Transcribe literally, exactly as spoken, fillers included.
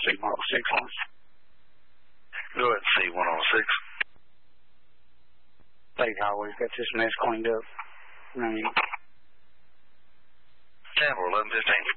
C one oh six on. Go ahead and C one oh six. State Highway's got this mess cleaned up. Right. Campbell, eleven fifteen.